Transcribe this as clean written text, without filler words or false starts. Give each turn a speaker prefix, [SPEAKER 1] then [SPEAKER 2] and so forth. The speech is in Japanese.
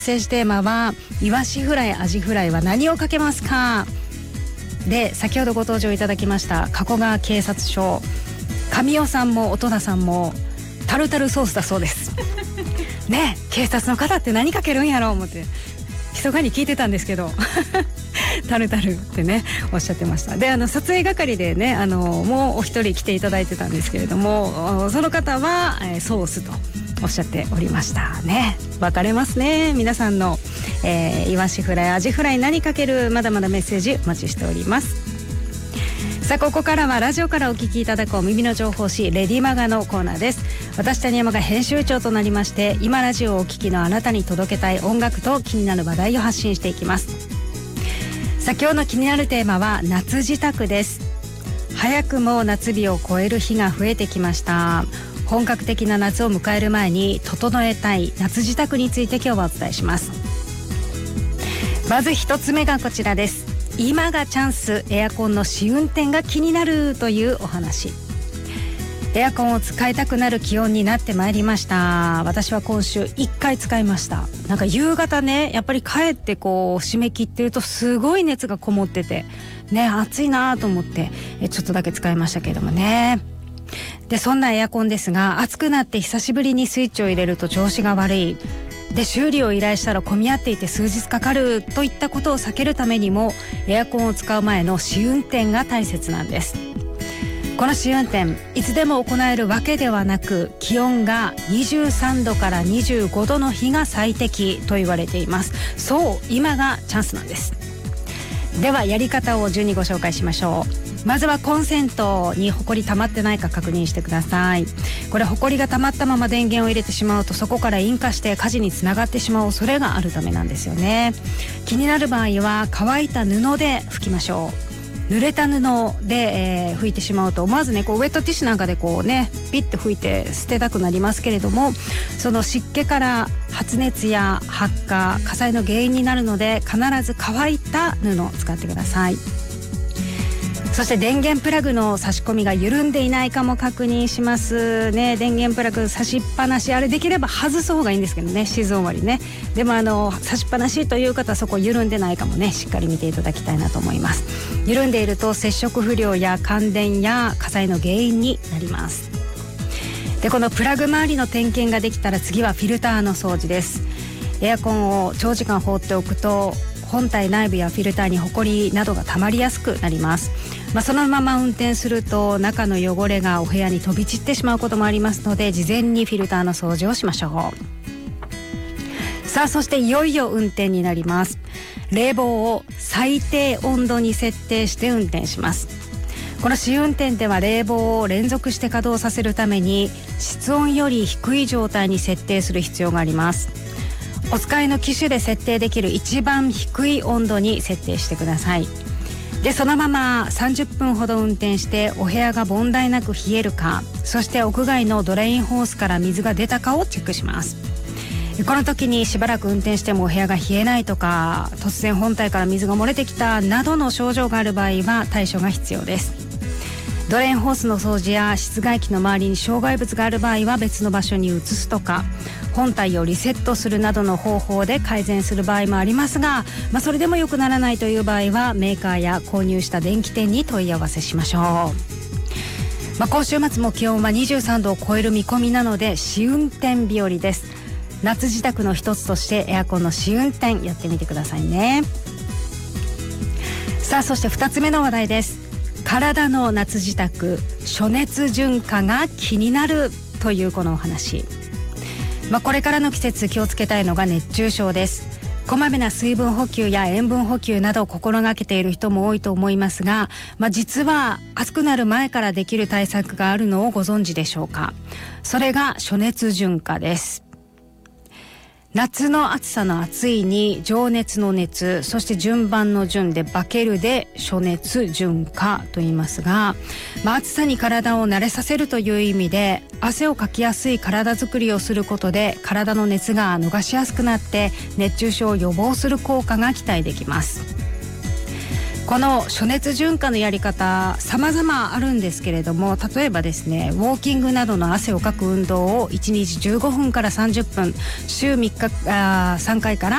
[SPEAKER 1] メッセージテーマはイワシフライ、アジフライは何をかけますかで、先ほどご登場いただきました加古川警察署神尾さんも音田さんもタルタルソースだそうですね。警察の方って何かけるんやろう思って密かに聞いてたんですけどタルタルってねおっしゃってました。で、撮影係でねもうお一人来ていただいてたんですけれども、その方はソースとおっしゃっておりましたね。分かれますね皆さんの、イワシフライ、アジフライ何かける、まだまだメッセージお待ちしております。さあ、ここからはラジオからお聞きいただくお耳の情報誌レディマガのコーナーです。私谷山が編集長となりまして、今ラジオをお聞きのあなたに届けたい音楽と気になる話題を発信していきます。さあ、今日の気になるテーマは夏支度です。早くも夏日を超える日が増えてきました。本格的な夏を迎える前に整えたい夏支度について今日はお伝えします。まず一つ目がこちらです。今がチャンス、エアコンの試運転が気になるというお話。エアコンを使いたくなる気温になってまいりました。私は今週1回使いました。なんか夕方ね、やっぱり帰ってこう締め切ってるとすごい熱がこもっててね、暑いなと思ってちょっとだけ使いましたけれどもね。で、そんなエアコンですが、暑くなって久しぶりにスイッチを入れると調子が悪い。で、修理を依頼したら混み合っていて数日かかるといったことを避けるためにも、エアコンを使う前の試運転が大切なんです。この試運転、いつでも行えるわけではなく、気温が23度から25度の日が最適と言われています。そう、今がチャンスなんです。では、やり方を順にご紹介しましょう。まずはコンセントにホコリ溜まってないか確認してください。これホコリが溜まったまま電源を入れてしまうと、そこから引火して火事につながってしまう恐れがあるためなんですよね。気になる場合は乾いた布で拭きましょう。濡れた布で、拭いてしまうと思わずね、こうウェットティッシュなんかでこうねピッと拭いて捨てたくなりますけれども、その湿気から発熱や発火、火災の原因になるので、必ず乾いた布を使ってください。そして電源プラグの差し込みが緩んでいないかも確認しますね。電源プラグ差しっぱなし、あれできれば外す方がいいんですけどね、シーズン終わりね。でも差しっぱなしという方はそこ緩んでないかもね、しっかり見ていただきたいなと思います。緩んでいると接触不良や感電や火災の原因になります。で、このプラグ周りの点検ができたら、次はフィルターの掃除です。エアコンを長時間放っておくと、本体内部やフィルターにホコリなどが溜まりやすくなります。そのまま運転すると中の汚れがお部屋に飛び散ってしまうこともありますので、事前にフィルターの掃除をしましょう。さあ、そしていよいよ運転になります。冷房を最低温度に設定して運転します。この試運転では冷房を連続して稼働させるために室温より低い状態に設定する必要があります。お使いの機種で設定できる一番低い温度に設定してください。で、そのまま30分ほど運転してお部屋が問題なく冷えるか、そして屋外のドレインホースから水が出たかをチェックします。この時にしばらく運転してもお部屋が冷えないとか、突然本体から水が漏れてきたなどの症状がある場合は対処が必要です。ドレインホースの掃除や室外機の周りに障害物がある場合は別の場所に移すとか、本体をリセットするなどの方法で改善する場合もありますが、それでも良くならないという場合はメーカーや購入した電気店に問い合わせしましょう。今週末も気温は23度を超える見込みなので、試運転日和です。夏支度の一つとしてエアコンの試運転やってみてくださいね。さあ、そして2つ目の話題です。体の夏支度、暑熱順化が気になるというこのお話。これからの季節気をつけたいのが熱中症です。こまめな水分補給や塩分補給などを心がけている人も多いと思いますが、実は暑くなる前からできる対策があるのをご存知でしょうか。それが暑熱順化です。夏の暑さの暑いに情熱の熱、そして順番の順で化けるで暑熱順化と言いますが、暑さに体を慣れさせるという意味で、汗をかきやすい体作りをすることで体の熱が逃しやすくなって熱中症を予防する効果が期待できます。 この暑熱順化のやり方様々あるんですけれども、例えばですね、ウォーキングなどの汗をかく運動を1日15分から30分週3回から